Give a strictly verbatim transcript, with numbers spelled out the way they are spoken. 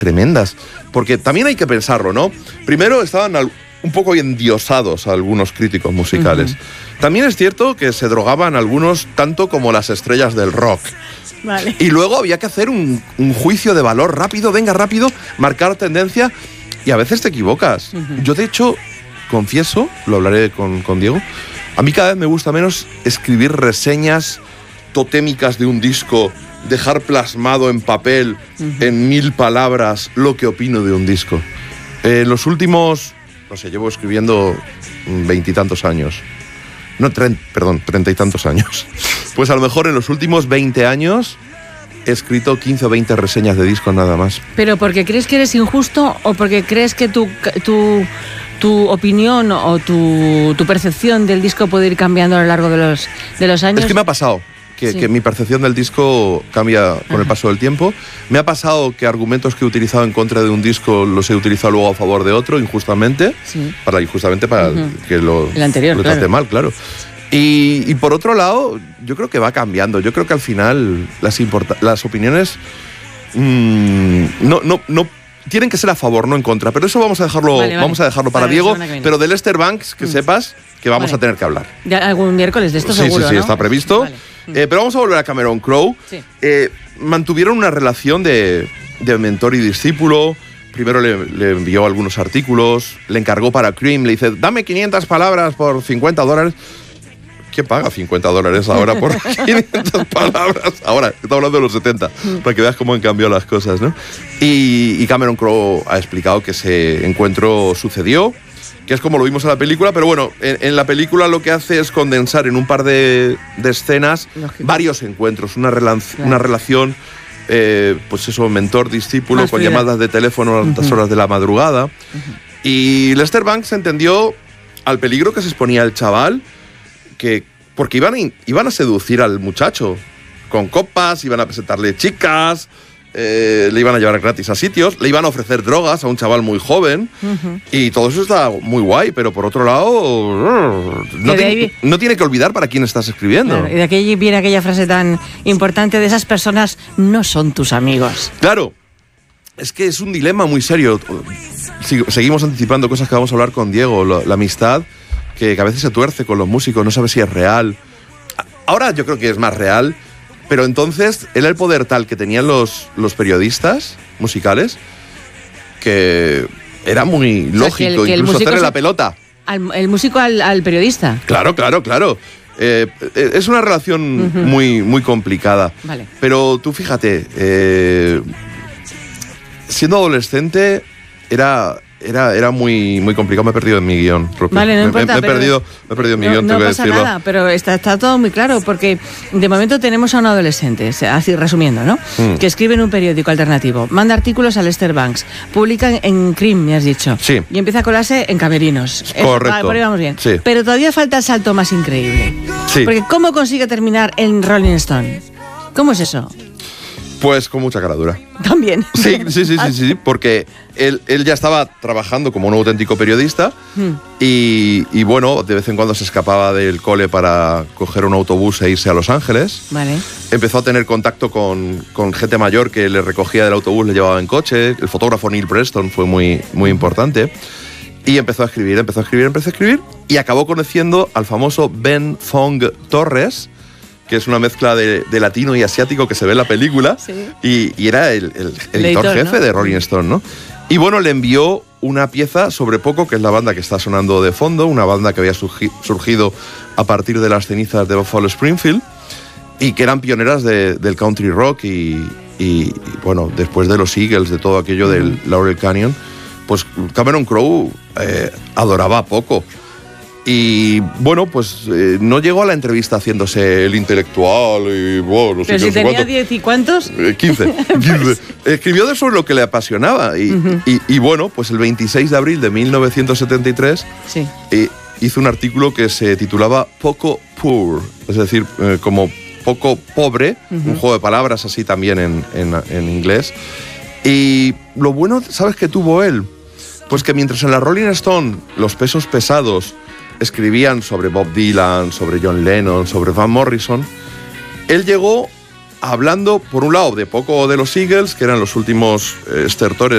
tremendas. Porque también hay que pensarlo, ¿no? Primero estaban al, un poco endiosados algunos críticos musicales. Uh-huh. También es cierto que se drogaban algunos tanto como las estrellas del rock. Vale. Y luego había que hacer un, un juicio de valor rápido, venga rápido, marcar tendencia, y a veces te equivocas. Uh-huh. Yo, de hecho, confieso, lo hablaré con, con Diego, a mí cada vez me gusta menos escribir reseñas totémicas de un disco, dejar plasmado en papel, uh-huh. en mil palabras, lo que opino de un disco. En eh, los últimos, no sé, llevo escribiendo veintitantos años. No, tre- perdón, treinta y tantos años. Pues a lo mejor en los últimos veinte años he escrito quince o veinte reseñas de discos nada más. ¿Pero porque crees que eres injusto o porque crees que tu, tu, tu opinión o tu, tu percepción del disco puede ir cambiando a lo largo de los, de los años? Es que me ha pasado que, sí. que mi percepción del disco cambia con Ajá. el paso del tiempo. Me ha pasado que argumentos que he utilizado en contra de un disco los he utilizado luego a favor de otro, injustamente, sí. para, injustamente para uh-huh. que lo, el anterior, lo claro. trate mal, claro. Y, y por otro lado, yo creo que va cambiando. Yo creo que al final las, importa- las opiniones mmm, no, no, no tienen que ser a favor, no en contra. Pero eso vamos a dejarlo, vale, vale. vamos a dejarlo para, para Diego. Pero de Lester Bangs, que mm. sepas que vamos vale. a tener que hablar. Ya algún miércoles de esto sí, seguro, Sí, sí, ¿no? está previsto. Vale. Eh, pero vamos a volver a Cameron Crowe. Sí. Eh, mantuvieron una relación de, de mentor y discípulo. Primero le, le envió algunos artículos, le encargó para Cream, le dice, dame quinientas palabras por cincuenta dólares. ¿Quién paga cincuenta dólares ahora por quinientas palabras? Ahora, estamos hablando de los setenta, para que veas cómo han cambiado las cosas, ¿no? Y, y Cameron Crowe ha explicado que ese encuentro sucedió, que es como lo vimos en la película, pero bueno, en, en la película lo que hace es condensar en un par de, de escenas Lógico. varios encuentros, una, rela- claro. una relación, eh, pues eso, mentor-discípulo, con llamadas de teléfono a altas uh-huh. horas de la madrugada. Uh-huh. Y Lester Bangs entendió al peligro que se exponía el chaval, que porque iban a, iban a seducir al muchacho con copas, iban a presentarle chicas, eh, le iban a llevar gratis a sitios, le iban a ofrecer drogas a un chaval muy joven, uh-huh. y todo eso está muy guay, pero por otro lado no, tiene, ahí... no tiene que olvidar para quién estás escribiendo. Claro, y de aquí viene aquella frase tan importante de esas personas no son tus amigos. Claro, es que es un dilema muy serio. Seguimos anticipando cosas que vamos a hablar con Diego, la, la amistad que a veces se tuerce con los músicos, no sabe si es real. Ahora yo creo que es más real, pero entonces era el poder tal que tenían los, los periodistas musicales que era muy lógico, o sea, que el, que incluso hacerle se, la pelota. Al, el músico al, al periodista. Claro, claro, claro. Eh, es una relación uh-huh. muy, muy complicada. Vale. Pero tú fíjate, eh, siendo adolescente era... Era, era muy, muy complicado, me he perdido en mi guión. Propio. Vale, no importa. Me, me, he, perdido, me he perdido en mi no, guión, no tengo que pasa decirlo. nada, pero está, está todo muy claro, porque de momento tenemos a un adolescente, así resumiendo, ¿no? Mm. Que escribe en un periódico alternativo, manda artículos a Lester Bangs, publica en Cream, me has dicho, sí. y empieza a colarse en camerinos. Correcto. Eso, por ahí vamos bien. Sí. Pero todavía falta el salto más increíble. Sí. Porque ¿cómo consigue terminar en Rolling Stone? ¿Cómo es eso? Pues con mucha cara dura. También. Sí, sí, sí, sí, sí, porque él, él ya estaba trabajando como un auténtico periodista hmm. y, y bueno, de vez en cuando se escapaba del cole para coger un autobús e irse a Los Ángeles. Vale. Empezó a tener contacto con, con gente mayor que le recogía del autobús, le llevaba en coche. El fotógrafo Neil Preston fue muy, muy importante. Y empezó a escribir, empezó a escribir, empezó a escribir y acabó conociendo al famoso Ben Fong Torres, que es una mezcla de, de latino y asiático que se ve en la película, sí. y, y era el, el, el editor, editor jefe, ¿no?, de Rolling Stone, ¿no? Y bueno, le envió una pieza sobre Poco, que es la banda que está sonando de fondo, una banda que había surgi, surgido a partir de las cenizas de Buffalo Springfield, y que eran pioneras de, del country rock, y, y, y bueno, después de los Eagles, de todo aquello mm. del Laurel Canyon, pues Cameron Crowe eh, adoraba a Poco. Y bueno, pues eh, no llegó a la entrevista haciéndose el intelectual y bueno, no sé. Pero qué, si no sé tenía cuánto. diez y cuántos. Eh, quince. quince. Escribió de sobre lo que le apasionaba. Y, uh-huh. y, y bueno, pues el veintiséis de abril de mil novecientos setenta y tres sí. eh, hizo un artículo que se titulaba Poco Poor, es decir, eh, como poco pobre, uh-huh. un juego de palabras así también en, en, en inglés. Y lo bueno, ¿sabes qué tuvo él? Pues que mientras en la Rolling Stone los pesos pesados escribían sobre Bob Dylan, sobre John Lennon, sobre Van Morrison, él llegó hablando, por un lado, de Poco de los Eagles, que eran los últimos eh, estertores